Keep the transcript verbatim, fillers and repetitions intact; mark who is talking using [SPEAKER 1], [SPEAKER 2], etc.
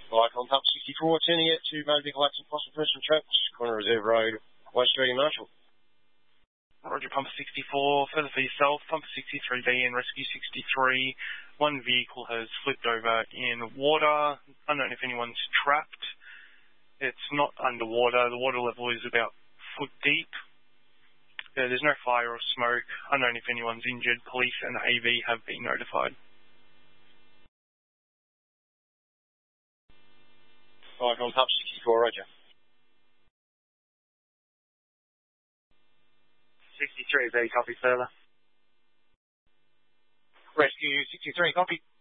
[SPEAKER 1] Fire contact sixty-four, turning it to motor vehicle accident possible person trapped, corner Reserve Road, West Street in Marshall.
[SPEAKER 2] Roger, Pumper sixty-four, further for yourself, Pumper sixty-three B and Rescue sixty-three. One vehicle has flipped over in water. Unknown if anyone's trapped. It's not underwater. The water level is about foot deep. Uh, there's no fire or smoke. Unknown if anyone's injured. Police and A V have been notified.
[SPEAKER 1] Fire contact sixty-four, Roger.
[SPEAKER 3] sixty-three B, copy further.
[SPEAKER 1] Rescue sixty-three, copy.